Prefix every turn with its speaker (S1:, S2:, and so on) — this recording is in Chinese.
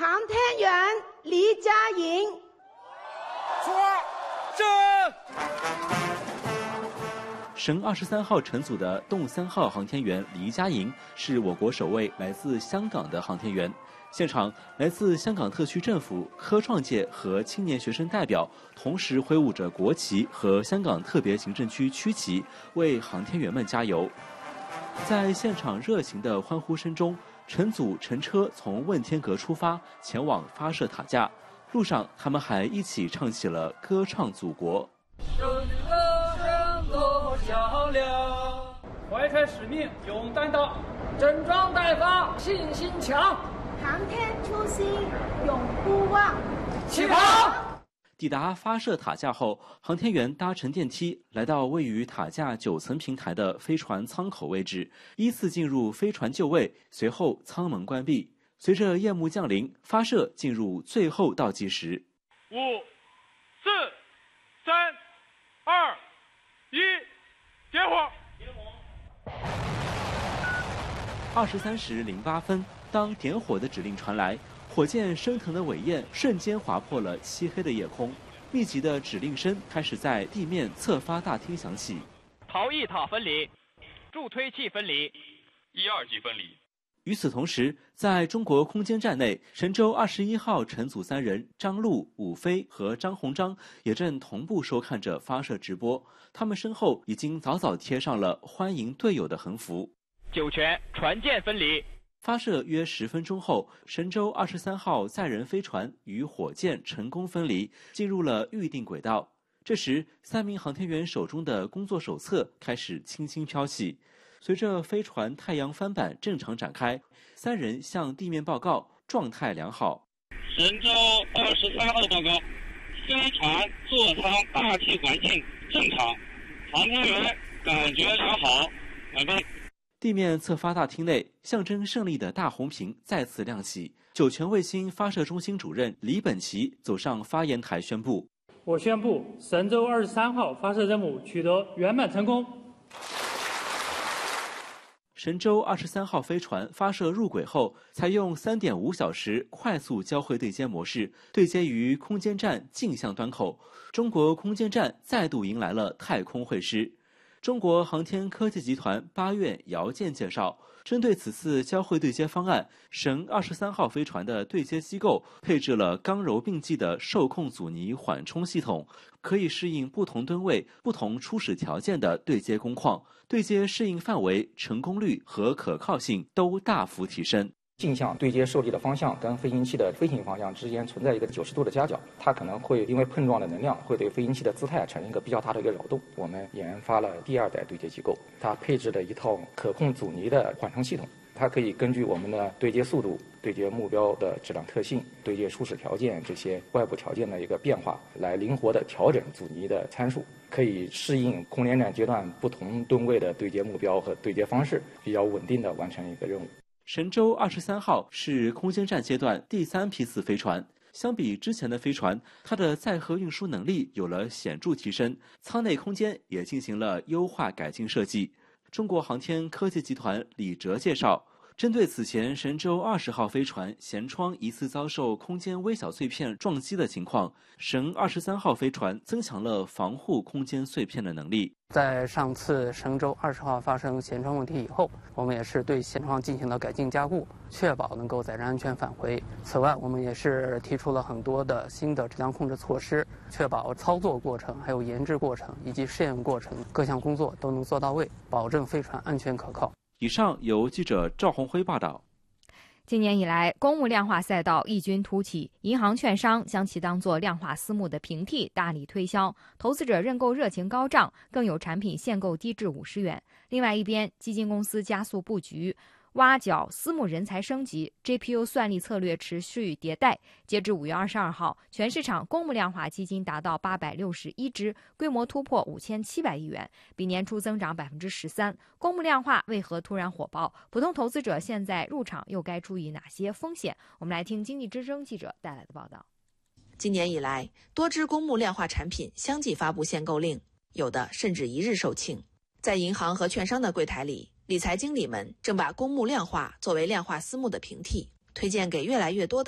S1: 航天员黎佳莹。
S2: 出二，正。
S3: 神23号乘组的动3号航天员黎佳莹是我国首位来自香港的航天员。现场，来自香港特区政府、科创界和青年学生代表同时挥舞着国旗和香港特别行政区区旗，为航天员们加油。在现场热情的欢呼声中，乘组乘车从问天阁出发，前往发射塔架。路上，他们还一起唱起了《歌唱祖国》。
S2: 响亮，怀揣使命勇担当，整装待发信心强，
S1: 航天初心永不忘。
S2: 起跑！
S3: 抵达发射塔架后，航天员搭乘电梯来到位于塔架9层平台的飞船舱口位置，依次进入飞船就位，随后舱门关闭。随着夜幕降临，发射进入最后倒计时。
S2: 5、4、3、2、1。点火
S3: ！23时08分，当点火的指令传来，火箭升腾的尾焰瞬间划破了漆黑的夜空，密集的指令声开始在地面侧发大厅响起。
S4: 逃逸塔分离，助推器分离
S5: ，1、2级分离。
S3: 与此同时，在中国空间站内，神舟21号乘组3人张陆、武飞和张鸿章也正同步收看着发射直播。他们身后已经早早贴上了欢迎队友的横幅。
S4: 酒泉船舰分离。
S3: 发射约10分钟后，神舟23号载人飞船与火箭成功分离，进入了预定轨道。这时，3名航天员手中的工作手册开始轻轻飘起。随着飞船太阳帆板正常展开，3人向地面报告状态良好。
S6: 神舟23号报告，飞船座舱大气环境正常，航天员感觉良好，满分。
S3: 地面侧发大厅内，象征胜利的大红屏再次亮起。酒泉卫星发射中心主任李本奇走上发言台宣布：
S7: 我宣布，神舟23号发射任务取得圆满成功。
S3: 神舟23号飞船发射入轨后，采用3.5小时快速交会对接模式，对接于空间站镜像端口。中国空间站再度迎来了太空会师。中国航天科技集团8院姚健介绍，针对此次交会对接方案，神23号飞船的对接机构配置了刚柔并济的受控阻尼缓冲系统，可以适应不同吨位、不同初始条件的对接工况，对接适应范围、成功率和可靠性都大幅提升。
S8: 镜像对接受力的方向跟飞行器的飞行方向之间存在一个90度的夹角，它可能会因为碰撞的能量会对飞行器的姿态产生一个比较大的一个扰动。我们研发了第2代对接机构，它配置了一套可控阻尼的缓冲系统，它可以根据我们的对接速度、对接目标的质量特性、对接初始条件这些外部条件的一个变化，来灵活的调整阻尼的参数，可以适应空间站阶段不同吨位的对接目标和对接方式，比较稳定的完成一个任务。
S3: 神舟23号是空间站阶段第3批次飞船，相比之前的飞船，它的载荷运输能力有了显著提升，舱内空间也进行了优化改进设计。中国航天科技集团李哲介绍，针对此前神舟20号飞船舷窗疑似遭受空间微小碎片撞击的情况，神23号飞船增强了防护空间碎片的能力。
S9: 在上次神舟20号发生舷窗问题以后，我们也是对舷窗进行了改进加固，确保能够载人安全返回。此外，我们也是提出了很多的新的质量控制措施，确保操作过程、还有研制过程以及试验过程各项工作都能做到位，保证飞船安全可靠。
S3: 以上由记者赵红辉报道。
S10: 今年以来，公募量化赛道异军突起，银行、券商将其当作量化私募的平替，大力推销，投资者认购热情高涨，更有产品限购低至50元。另外一边，基金公司加速布局，挖角私募人才升级 ，GPU 算力策略持续迭代。截至5月22号，全市场公募量化基金达到861只，规模突破5700亿元，比年初增长13%。公募量化为何突然火爆？普通投资者现在入场又该注意哪些风险？我们来听经济之声记者带来的报道。
S11: 今年以来，多只公募量化产品相继发布限购令，有的甚至一日售罄。在银行和券商的柜台里，理财经理们正把公募量化作为量化私募的平替，推荐给越来越多的